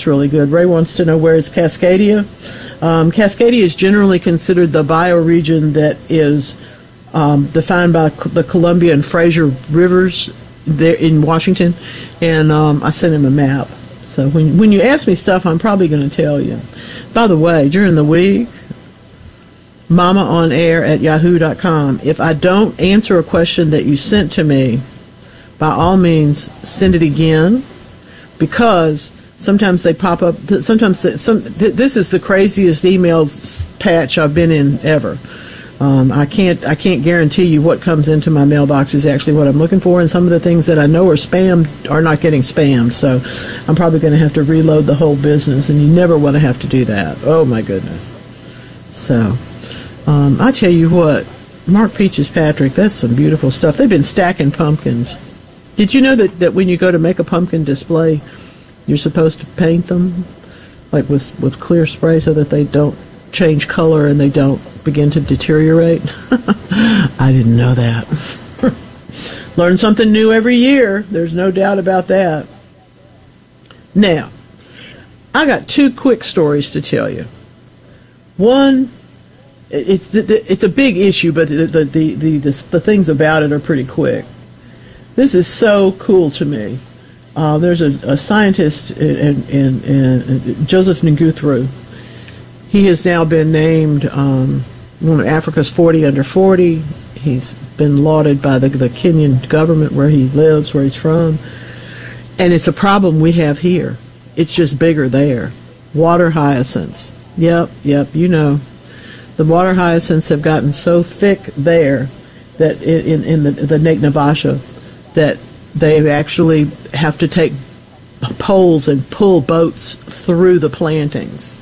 that's really good. Ray wants to know, where is Cascadia? Cascadia is generally considered the bioregion that is defined by the Columbia and Fraser rivers there in Washington, and I sent him a map. So when you ask me stuff, I'm probably going to tell you. By the way, during the week, mamaonair@yahoo.com. If I don't answer a question that you sent to me, by all means, send it again, because sometimes they pop up. Sometimes this is the craziest email patch I've been in ever. I can't guarantee you what comes into my mailbox is actually what I'm looking for, and some of the things that I know are spam are not getting spammed. So I'm probably going to have to reload the whole business, and you never want to have to do that. Oh my goodness. So I tell you what, Mark Peaches Patrick, that's some beautiful stuff. They've been stacking pumpkins. Did you know that when you go to make a pumpkin display, you're supposed to paint them like with clear spray so that they don't change color and they don't begin to deteriorate? I didn't know that. Learn something new every year. There's no doubt about that. Now, I got two quick stories to tell you. One, it's a big issue, but the things about it are pretty quick. This is so cool to me. There's a scientist in Joseph Nguthru. He has now been named one of Africa's 40 under 40. He's been lauded by the Kenyan government where he lives, where he's from. And it's a problem we have here. It's just bigger there. Water hyacinths. Yep, you know. The water hyacinths have gotten so thick there that in the Lake Nabasha that they actually have to take poles and pull boats through the plantings.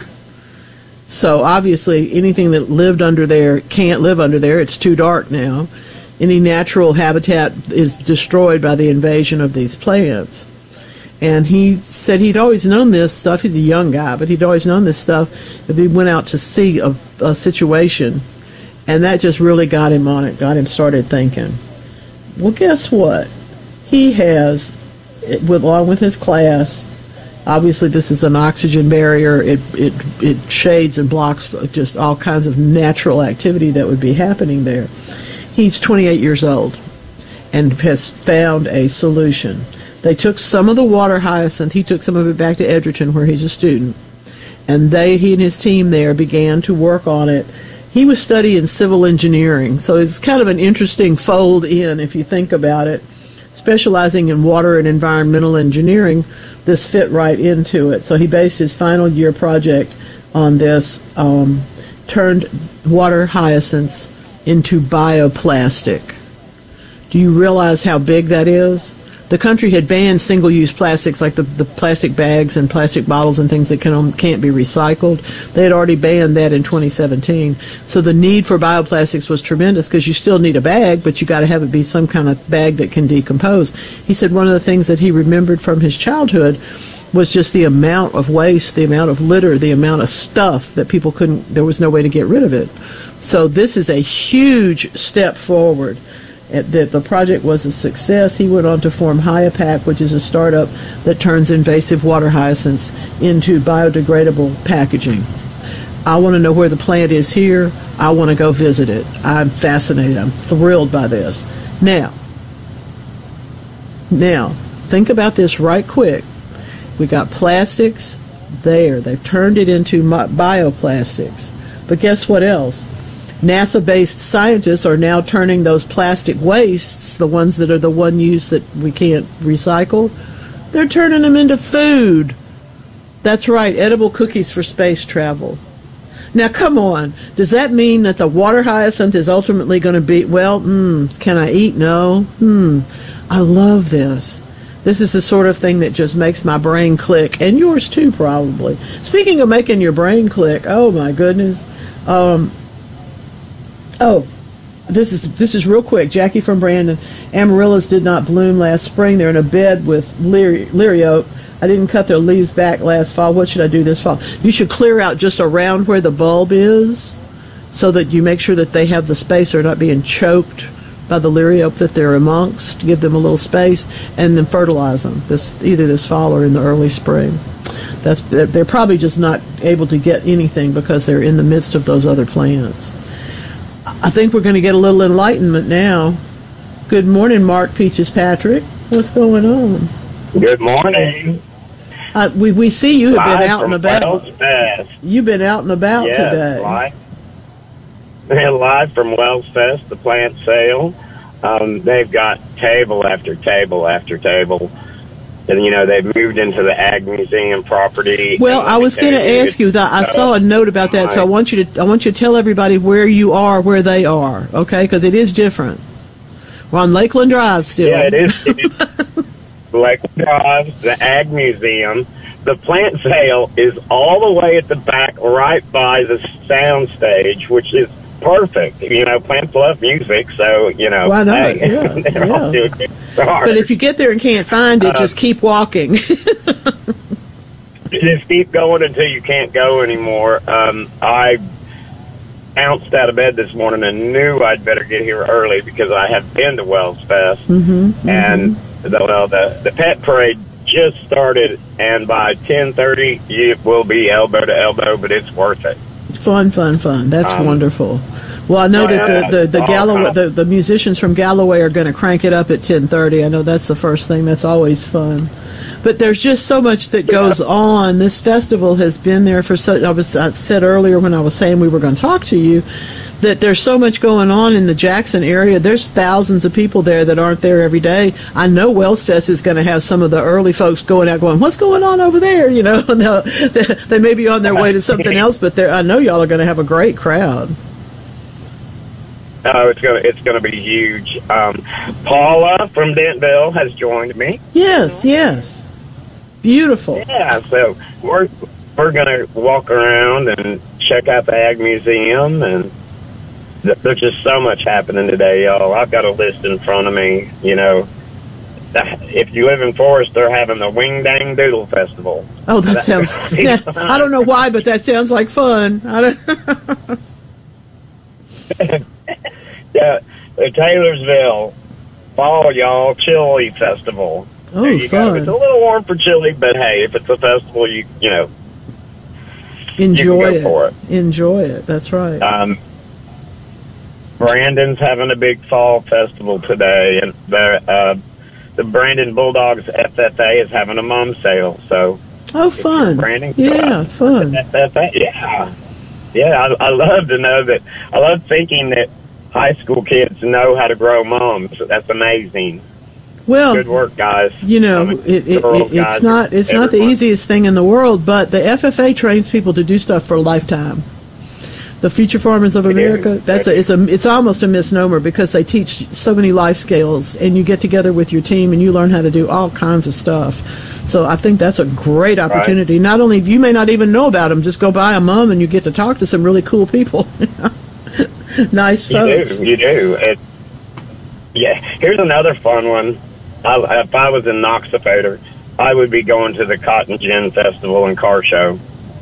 So obviously anything that lived under there can't live under there. It's too dark now. Any natural habitat is destroyed by the invasion of these plants. And he said he'd always known this stuff. He's a young guy, but he'd always known this stuff. If he went out to see a situation, and that just really got him on it, got him started thinking. Well, guess what? He has, along with his class, obviously this is an oxygen barrier. It shades and blocks just all kinds of natural activity that would be happening there. He's 28 years old and has found a solution. They took some of the water hyacinth, he took some of it back to Edgerton where he's a student, and he and his team there began to work on it. He was studying civil engineering, so it's kind of an interesting fold in if you think about it. Specializing in water and environmental engineering, this fit right into it. So he based his final year project on this, turned water hyacinths into bioplastic. Do you realize how big that is? The country had banned single-use plastics like the plastic bags and plastic bottles and things that can't be recycled. They had already banned that in 2017. So the need for bioplastics was tremendous because you still need a bag, but you got to have it be some kind of bag that can decompose. He said one of the things that he remembered from his childhood was just the amount of waste, the amount of litter, the amount of stuff that people there was no way to get rid of it. So this is a huge step forward. That the project was a success. He went on to form Hyapack, which is a startup that turns invasive water hyacinths into biodegradable packaging. I want to know where the plant is here. I want to go visit it. I'm fascinated. I'm thrilled by this. Now, think about this right quick. We got plastics there. They've turned it into bioplastics. But guess what else? NASA-based scientists are now turning those plastic wastes, the ones that are the one use that we can't recycle, they're turning them into food. That's right, edible cookies for space travel. Now, come on. Does that mean that the water hyacinth is ultimately going to be, can I eat? No. I love this. This is the sort of thing that just makes my brain click, and yours too, probably. Speaking of making your brain click, oh my goodness. This is real quick. Jackie from Brandon. Amaryllis did not bloom last spring. They're in a bed with liriope. I didn't cut their leaves back last fall. What should I do this fall? You should clear out just around where the bulb is so that you make sure that they have the space. They're not being choked by the liriope that they're amongst. Give them a little space and then fertilize them either this fall or in the early spring. They're probably just not able to get anything because they're in the midst of those other plants. I think we're going to get a little enlightenment now. Good morning, Mark Peaches Patrick. What's going on? Good morning. We see you have live been out and about. Wells Fest. You've been out and about today. Live from Wells Fest, the plant sale. They've got table after table after table. And, they've moved into the Ag Museum property. Well, I was going to ask you that. I saw a note about that, so I want you to tell everybody where you are, where they are, okay? Because it is different. We're on Lakeland Drive still. Yeah, it is. Lakeland Drive, the Ag Museum. The plant sale is all the way at the back, right by the sound stage, which is perfect. Plants love music, so, why not? Hey, yeah. they're all doing good start. But if you get there and can't find it, just keep walking. Just keep going until you can't go anymore. I bounced out of bed this morning and knew I'd better get here early because I have been to Wells Fest. And the pet parade just started, and by 10:30 it will be elbow to elbow, but it's worth it. Fun. That's wonderful. Well, I know that the musicians from Galloway are going to crank it up at 10:30. I know that's the first thing. That's always fun. But there's just so much that goes on. This festival has been there for I said earlier when I was saying we were going to talk to you that there's so much going on in the Jackson area. There's thousands of people there that aren't there every day. I know Wells Fest is going to have some of the early folks going out going, what's going on over there? They may be on their way to something else, but I know y'all are going to have a great crowd. Oh, it's gonna be huge. Paula from Dentville has joined me. Yes. Beautiful. Yeah, so we're gonna walk around and check out the Ag Museum, and there's just so much happening today, y'all. I've got a list in front of me. If you live in Forest, they're having the Wing Dang Doodle Festival. Oh, that sounds. I don't know why, but that sounds like fun. Yeah, the Taylorsville Fall, y'all, Chili Festival. Oh, fun. It's a little warm for chili, but hey, if it's a festival, you enjoy you can go for it. Enjoy it. That's right. Brandon's having a big fall festival today, and the Brandon Bulldogs FFA is having a mom sale. So, fun. Brandon, fun. FFA, yeah. I love to know that. I love thinking that high school kids know how to grow mums. That's amazing. Well, good work, guys. It's not the easiest thing in the world, but the FFA trains people to do stuff for a lifetime. The Future Farmers of America, it's almost a misnomer because they teach so many life skills, and you get together with your team and you learn how to do all kinds of stuff. So I think that's a great opportunity. Right. Not only you may not even know about them, just go buy a mum and you get to talk to some really cool people. Nice folks. You do. Here's another fun one. If I was in Noxafoter, I would be going to the Cotton Gin Festival and Car Show.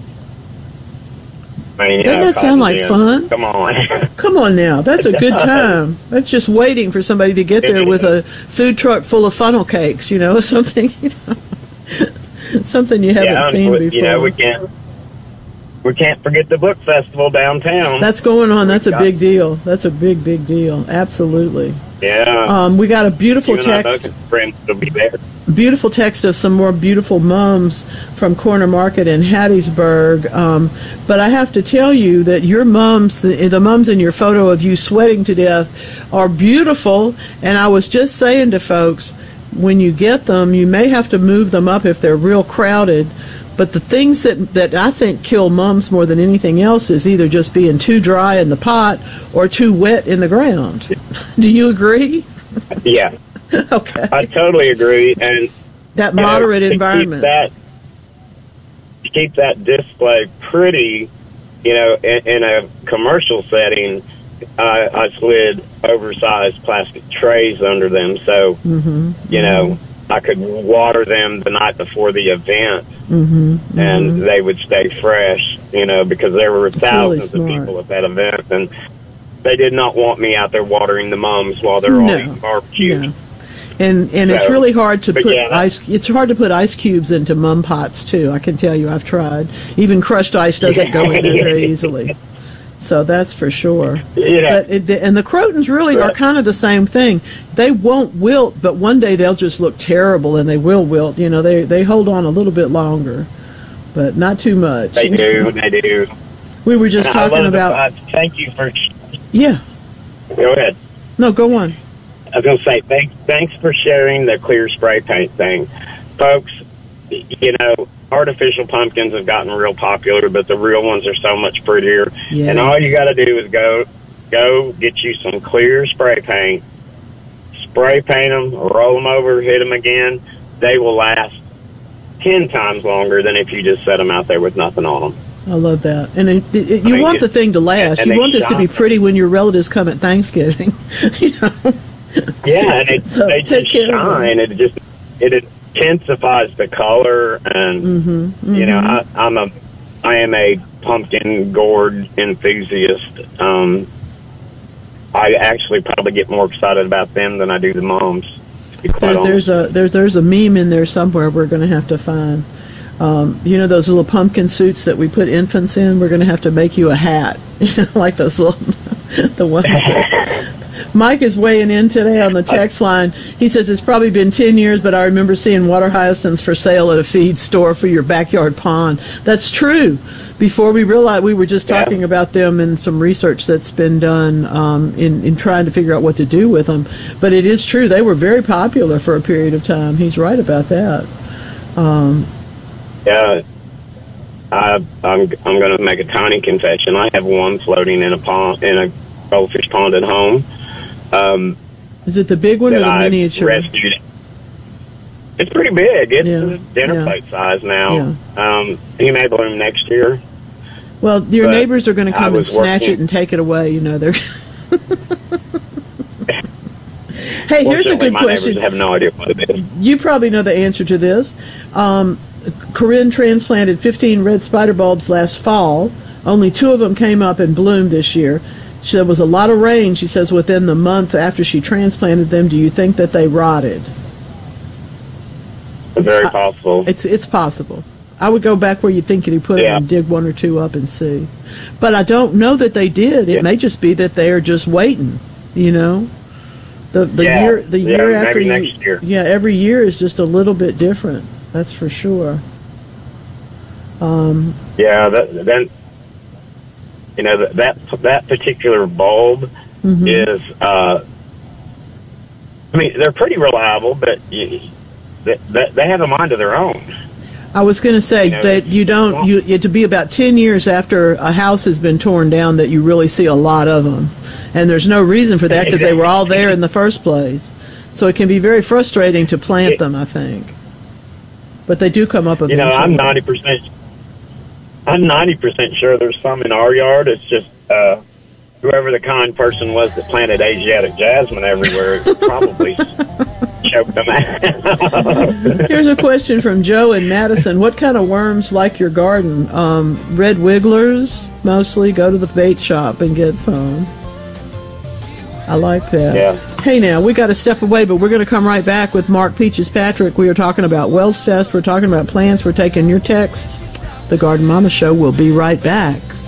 Doesn't that sound like fun? Come on. Come on now. That's a good time. That's just waiting for somebody to get there with a food truck full of funnel cakes, something, something you haven't seen before. We can't forget the book festival downtown. That's going on. That's a big deal. That's a big deal. Absolutely. Yeah. We got a beautiful text. Friends will be there. Beautiful text of some more beautiful mums from Corner Market in Hattiesburg. But I have to tell you that your mums, the mums in your photo of you sweating to death, are beautiful. And I was just saying to folks, when you get them, you may have to move them up if they're real crowded. But the things that I think kill mums more than anything else is either just being too dry in the pot or too wet in the ground. Do you agree? Yeah. Okay. I totally agree. And that moderate environment. To keep that display pretty, in a commercial setting, I slid oversized plastic trays under them. So, I could water them the night before the event, and they would stay fresh, because there were thousands of people at that event, and they did not want me out there watering the mums while they're all eating barbecue. No. And it's So, really hard to but put yeah, ice. It's hard to put ice cubes into mum pots too. I can tell you, I've tried. Even crushed ice doesn't go in there very easily. So that's for sure. Yeah. But and the crotons really are kind of the same thing. They won't wilt, but one day they'll just look terrible, and they will wilt. You know, they hold on a little bit longer, but not too much. They do. They do. We were just And talking about. Thank you for. Yeah. Go ahead. No, go on. I was going to say, thanks for sharing the clear spray paint thing. Folks, you know, artificial pumpkins have gotten real popular, but the real ones are so much prettier. Yes. And all you got to do is go get you some clear spray paint, spray paint them, roll them over, hit them again. They will last 10 times longer than if you just set them out there with nothing on them. I love that. And you want the thing to last. You want this to be pretty when your relatives come at Thanksgiving. You know? Yeah, and they just shine. It intensifies the color, and you know, I am a pumpkin gourd enthusiast. I actually probably get more excited about them than I do the mums. To be quite honest. There's a meme in there somewhere we're going to have to find. You know those little pumpkin suits that we put infants in? We're going to have to make you a hat, like those little the ones. Mike is weighing in today on the text line. He says it's probably been 10 years, but I remember seeing water hyacinths for sale at a feed store for your backyard pond. That's true. Before we realized, we were just talking about them in some research that's been done in trying to figure out what to do with them. But it is true. They were very popular for a period of time. He's right about that. Yeah. I'm going to make a tiny confession. I have one floating in a pond, in a goldfish pond at home. Is it the big one or the miniature? Rescued. It's pretty big. It's dinner plate size now. Yeah. He may bloom next year. Well, your neighbors are going to come and snatch it and take it away. You know, they're. Hey, here's a good question. My neighbors have no idea what it is. You probably know the answer to this. Corinne transplanted 15 red spider bulbs last fall. Only 2 of them came up and bloomed this year. There was a lot of rain, she says, within the month after she transplanted them. Do you think that they rotted? Very possible. It's possible. I would go back where you think you put them and dig 1 or 2 up and see. But I don't know that they did. It may just be that they are just waiting, you know. The year after next year. Yeah, every year is just a little bit different. That's for sure. Then you know that particular bulb is. I mean, they're pretty reliable, but they have a mind of their own. I was going to say that you have to be about 10 years after a house has been torn down that you really see a lot of them, and there's no reason for that because they were all there in the first place. So it can be very frustrating to plant them, I think. But they do come up eventually. You know, I'm 90% sure there's some in our yard. It's just whoever the kind person was that planted Asiatic jasmine everywhere probably choked them out. Here's a question from Joe in Madison. What kind of worms like your garden? Red wigglers, mostly. Go to the bait shop and get some. I like that. Yeah. Hey, now, we got to step away, but we're going to come right back with Mark Peaches Patrick. We are talking about Wells Fest. We're talking about plants. We're taking your texts. The Garden Mama Show will be right back.